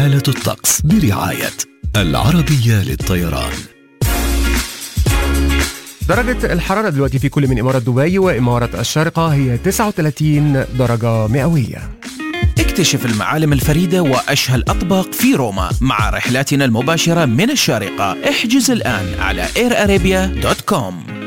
حالة الطقس برعاية العربية للطيران. درجة الحرارة دلوقتي في كل من إمارة دبي وإمارة الشارقة هي 39 درجة مئوية. اكتشف المعالم الفريدة وأشهى الأطباق في روما مع رحلاتنا المباشرة من الشارقة. احجز الآن على airarabia.com.